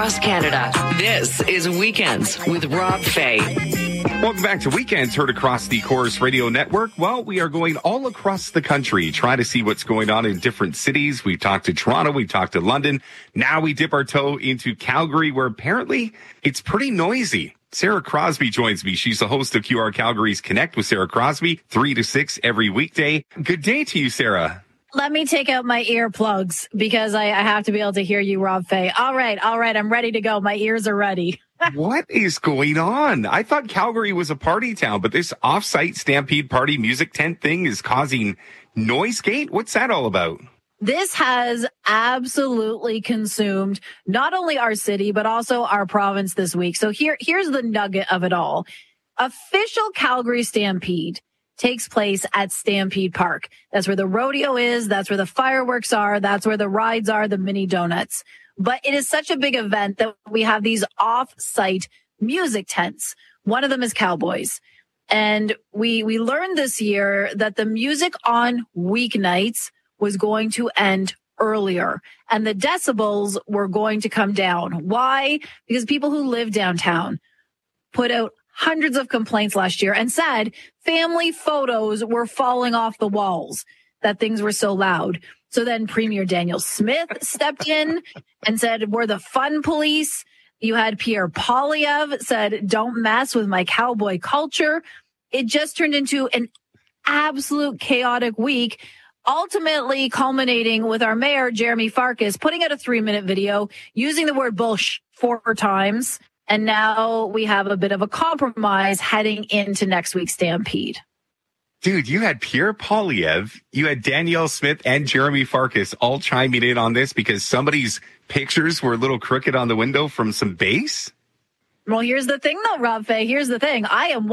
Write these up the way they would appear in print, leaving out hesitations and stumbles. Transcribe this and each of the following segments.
across Canada. This is Weekends with Rob Fay. Welcome back to Weekends, heard across the Chorus Radio Network. Well, we are going all across the country, trying to see what's going on in different cities. We've talked to Toronto, we've talked to London. Now we dip our toe into Calgary, where apparently it's pretty noisy. Sarah Crosby joins me. She's the host of QR Calgary's Connect with Sarah Crosby, 3 to 6 every weekday. Good day to you, Sarah. Let me take out my earplugs because I have to be able to hear you, Rob Fay. All right. I'm ready to go. My ears are ready. What is going on? I thought Calgary was a party town, but this off-site Stampede Party music tent thing is causing noise gate? What's that all about? This has absolutely consumed not only our city, but also our province this week. So here's the nugget of it all. Official Calgary Stampede takes place at Stampede Park. That's where the rodeo is. That's where the fireworks are. That's where the rides are, the mini donuts. But it is such a big event that we have these off-site music tents. One of them is Cowboys. And we learned this year that the music on weeknights was going to end earlier and the decibels were going to come down. Why? Because people who live downtown put out hundreds of complaints last year and said family photos were falling off the walls, that things were so loud. So then Premier Danielle Smith stepped in and said, we're the fun police. You had Pierre Poilievre said, don't mess with my cowboy culture. It just turned into an absolute chaotic week, ultimately culminating with our mayor, Jeremy Farkas, putting out a 3-minute video using the word bullsh 4 times. And now we have a bit of a compromise heading into next week's Stampede. Dude, you had Pierre Poilievre, you had Danielle Smith and Jeremy Farkas all chiming in on this because somebody's pictures were a little crooked on the window from some bass? Well, here's the thing though, Rob Fay. Here's the thing. I am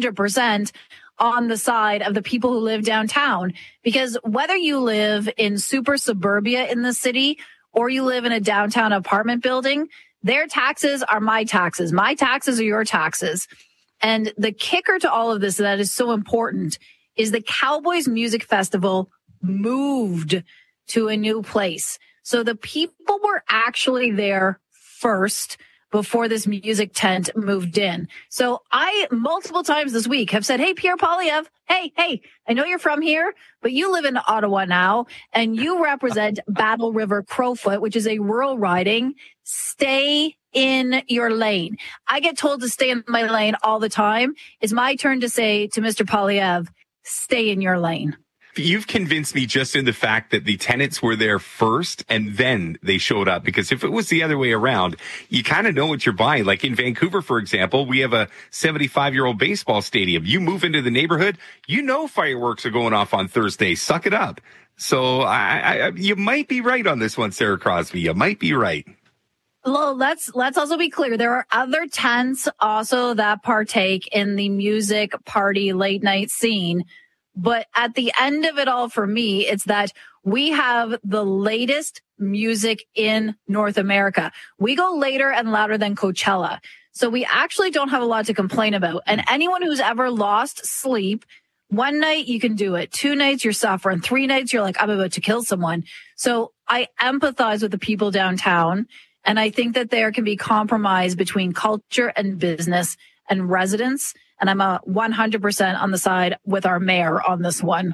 100% on the side of the people who live downtown, because whether you live in super suburbia in the city or you live in a downtown apartment building, their taxes are my taxes. My taxes are your taxes. And the kicker to all of this that is so important is the Cowboys Music Festival moved to a new place. So the people were actually there first before this music tent moved in. So I multiple times this week have said, hey, Pierre Poilievre, hey, I know you're from here, but you live in Ottawa now and you represent Battle River Crowfoot, which is a rural riding. Stay in your lane. I get told to stay in my lane all the time. It's my turn to say to Mr. Poilievre, stay in your lane. You've convinced me just in the fact that the tenants were there first and then they showed up, because if it was the other way around, you kind of know what you're buying. Like in Vancouver, for example, we have a 75-year-old baseball stadium. You move into the neighborhood, you know fireworks are going off on Thursday. Suck it up. So you might be right on this one, Sarah Crosby. You might be right. Well, let's also be clear. There are other tents also that partake in the music party late night scene. But at the end of it all, for me, it's that we have the latest music in North America. We go later and louder than Coachella. So we actually don't have a lot to complain about. And anyone who's ever lost sleep, one night you can do it. 2 nights you're suffering. 3 nights you're like, I'm about to kill someone. So I empathize with the people downtown. And I think that there can be compromise between culture and business and residents. And I'm 100% on the side with our mayor on this one.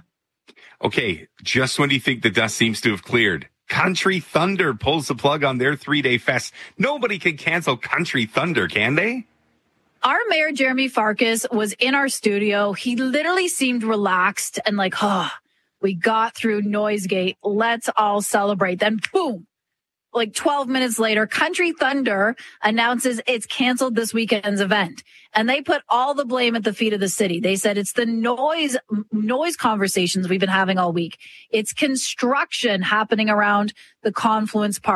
Okay, just when you think the dust seems to have cleared, Country Thunder pulls the plug on their 3-day fest. Nobody can cancel Country Thunder, can they? Our mayor, Jeremy Farkas, was in our studio. He literally seemed relaxed and like, we got through Noisegate. Let's all celebrate. Then boom. Like 12 minutes later, Country Thunder announces it's canceled this weekend's event. And they put all the blame at the feet of the city. They said it's the noise conversations we've been having all week. It's construction happening around the Confluence Park.